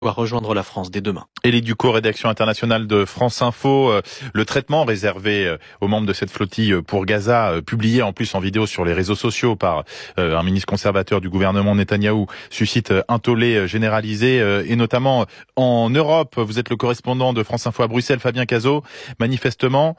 va rejoindre la France dès demain. Elie Ducot, rédaction internationale de France Info. Le traitement réservé aux membres de cette flottille pour Gaza, publié en plus en vidéo sur les réseaux sociaux par un ministre conservateur du gouvernement Netanyahou, suscite un tollé généralisé, et notamment en Europe. Vous êtes le correspondant de France Info à Bruxelles, Fabien Cazot. Manifestement,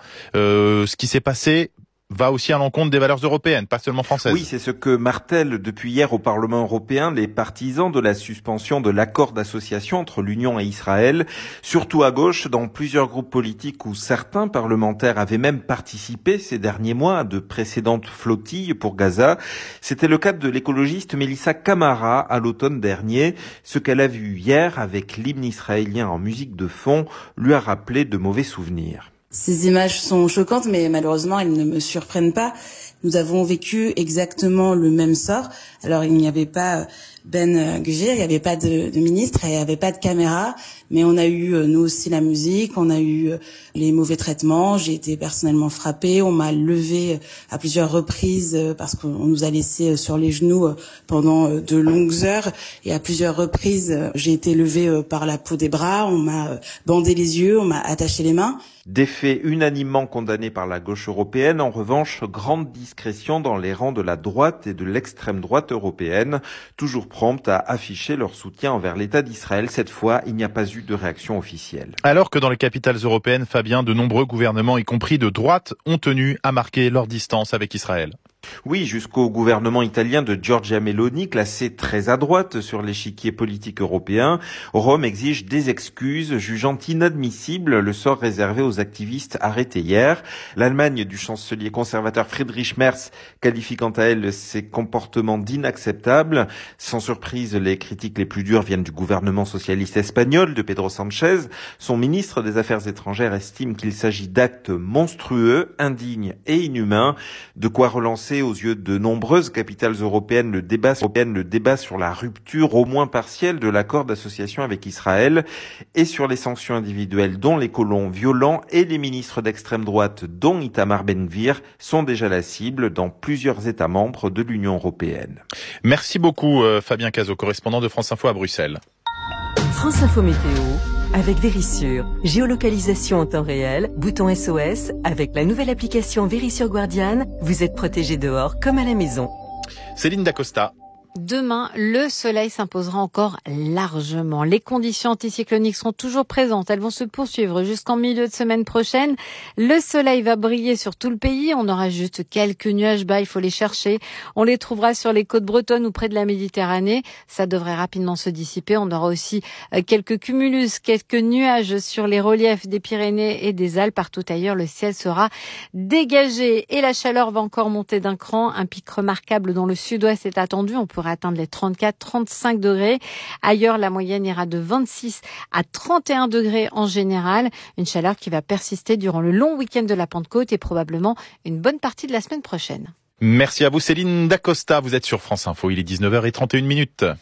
ce qui s'est passé va aussi à l'encontre des valeurs européennes, pas seulement françaises. Oui, c'est ce que martèlent depuis hier au Parlement européen les partisans de la suspension de l'accord d'association entre l'Union et Israël, surtout à gauche, dans plusieurs groupes politiques où certains parlementaires avaient même participé ces derniers mois à de précédentes flottilles pour Gaza. C'était le cas de l'écologiste Melissa Camara à l'automne dernier. Ce qu'elle a vu hier avec l'hymne israélien en musique de fond lui a rappelé de mauvais souvenirs. Ces images sont choquantes, mais malheureusement, elles ne me surprennent pas. Nous avons vécu exactement le même sort. Alors, il n'y avait pas Ben Gvir, il n'y avait pas de ministre, il n'y avait pas de caméra, mais on a eu, nous aussi, la musique, on a eu les mauvais traitements. J'ai été personnellement frappée, on m'a levée à plusieurs reprises parce qu'on nous a laissé sur les genoux pendant de longues heures. Et à plusieurs reprises, j'ai été levée par la peau des bras, on m'a bandé les yeux, on m'a attaché les mains. Des faits unanimement condamnés par la gauche européenne. En revanche, grande discrétion dans les rangs de la droite et de l'extrême droite européenne, toujours promptes à afficher leur soutien envers l'État d'Israël. Cette fois, il n'y a pas eu de réaction officielle. Alors que dans les capitales européennes, Fabien, de nombreux gouvernements, y compris de droite, ont tenu à marquer leur distance avec Israël. Oui, jusqu'au gouvernement italien de Giorgia Meloni, classé très à droite sur l'échiquier politique européen. Rome exige des excuses, jugeant inadmissible le sort réservé aux activistes arrêtés hier. L'Allemagne du chancelier conservateur Friedrich Merz qualifie quant à elle ces comportements d'inacceptables. Sans surprise, les critiques les plus dures viennent du gouvernement socialiste espagnol de Pedro Sánchez. Son ministre des Affaires étrangères estime qu'il s'agit d'actes monstrueux, indignes et inhumains, de quoi relancer aux yeux de nombreuses capitales européennes le débat sur la rupture au moins partielle de l'accord d'association avec Israël et sur les sanctions individuelles dont les colons violents et les ministres d'extrême droite dont Itamar Ben-Gvir sont déjà la cible dans plusieurs États membres de l'Union européenne. Merci beaucoup Fabien Cazot, correspondant de France Info à Bruxelles. France Info Météo avec Vérissure. Géolocalisation en temps réel, bouton SOS. Avec la nouvelle application Vérissure Guardian, vous êtes protégé dehors comme à la maison. Céline Dacosta. Demain, le soleil s'imposera encore largement. Les conditions anticycloniques sont toujours présentes. Elles vont se poursuivre jusqu'en milieu de semaine prochaine. Le soleil va briller sur tout le pays. On aura juste quelques nuages bas, il faut les chercher. On les trouvera sur les côtes bretonnes ou près de la Méditerranée. Ça devrait rapidement se dissiper. On aura aussi quelques cumulus, quelques nuages sur les reliefs des Pyrénées et des Alpes. Partout ailleurs, le ciel sera dégagé et la chaleur va encore monter d'un cran. Un pic remarquable dans le sud-ouest est attendu. On peut atteindre les 34-35 degrés. Ailleurs, la moyenne ira de 26 à 31 degrés en général. Une chaleur qui va persister durant le long week-end de la Pentecôte et probablement une bonne partie de la semaine prochaine. Merci à vous Céline Dacosta. Vous êtes sur France Info. Il est 19h31.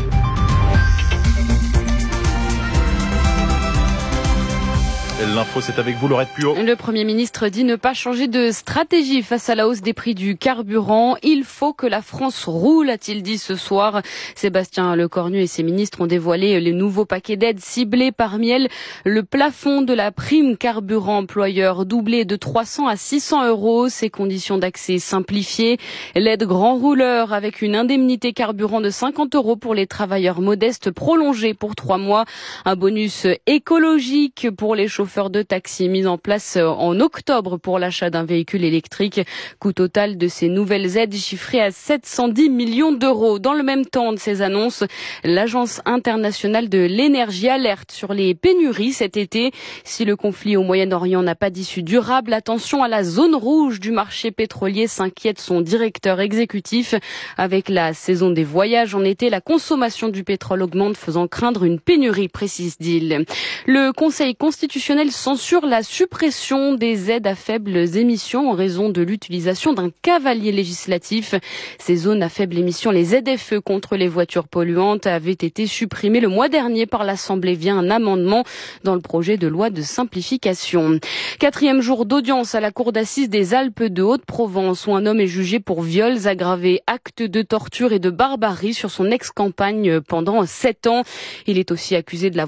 L'info, c'est avec vous, Laurette Puot. Le Premier ministre dit ne pas changer de stratégie face à la hausse des prix du carburant. Il faut que la France roule, a-t-il dit ce soir. Sébastien Lecornu et ses ministres ont dévoilé les nouveaux paquets d'aides ciblés. Parmi elles, le plafond de la prime carburant employeur doublé de 300 à 600 euros. Ses conditions d'accès simplifiées. L'aide grand rouleur avec une indemnité carburant de 50 euros pour les travailleurs modestes prolongée pour 3 mois. Un bonus écologique pour les chauffeurs de taxi mis en place en octobre pour l'achat d'un véhicule électrique. Coût total de ces nouvelles aides chiffré à 710 millions d'euros. Dans le même temps de ces annonces, l'Agence internationale de l'énergie alerte sur les pénuries cet été. Si le conflit au Moyen-Orient n'a pas d'issue durable, attention à la zone rouge du marché pétrolier, s'inquiète son directeur exécutif. Avec la saison des voyages en été, la consommation du pétrole augmente, faisant craindre une pénurie, précise-t-il. Le Conseil constitutionnel constitutionnel censure la suppression des aides à faibles émissions en raison de l'utilisation d'un cavalier législatif. Ces zones à faible émission, les ZFE contre les voitures polluantes, avaient été supprimées le mois dernier par l'Assemblée via un amendement dans le projet de loi de simplification. 4e jour d'audience à la cour d'assises des Alpes de Haute-Provence où un homme est jugé pour viols aggravés, actes de torture et de barbarie sur son ex-compagne pendant 7 ans. Il est aussi accusé de la